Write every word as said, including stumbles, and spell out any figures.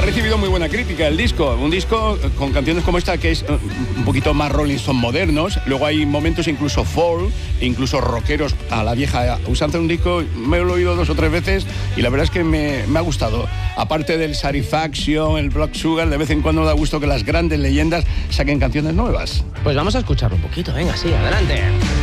recibido muy buena crítica el disco. Un disco con canciones como esta que es un poquito más Rolling Stone modernos. Luego hay momentos incluso folk, incluso rockeros a la vieja usanza. Un disco, me lo he oído dos o tres veces y la verdad es que me, me ha gustado. Aparte del Satisfaction, el Blood Sugar, de vez en cuando da gusto que las grandes leyendas saquen canciones nuevas. Pues vamos a escucharlo un poquito, venga, sí, adelante.